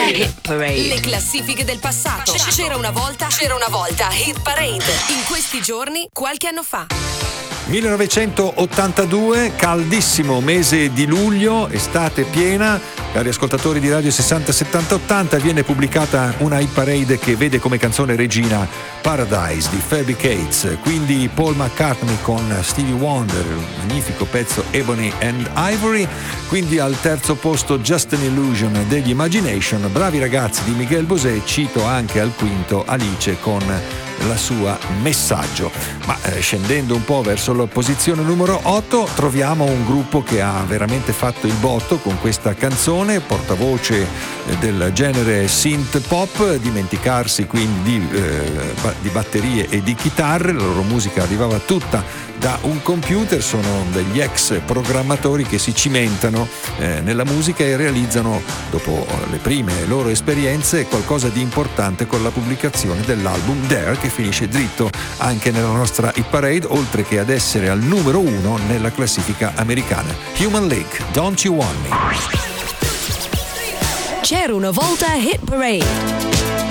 Hit Parade. Le classifiche del passato. C'era una volta Hit Parade. In questi giorni, qualche anno fa. 1982, caldissimo mese di luglio, estate piena. Cari ascoltatori di Radio 60 70 80, viene pubblicata una hit parade che vede come canzone regina Paradise di Fabricates, quindi Paul McCartney con Stevie Wonder, un magnifico pezzo Ebony and Ivory, quindi al terzo posto Just an Illusion degli Imagination, bravi ragazzi di Miguel Bosé, cito anche al quinto Alice con la sua Messaggio. Ma scendendo un po' verso la posizione numero 8 troviamo un gruppo che ha veramente fatto il botto con questa canzone, portavoce del genere synth pop, dimenticarsi quindi di batterie e di chitarre, la loro musica arrivava tutta da un computer, sono degli ex programmatori che si cimentano nella musica e realizzano, dopo le prime loro esperienze, qualcosa di importante con la pubblicazione dell'album Dare, che finisce dritto anche nella nostra hit parade, oltre che ad essere al numero 1 nella classifica americana. Human League, Don't You Want Me. C'era una volta Hit Parade.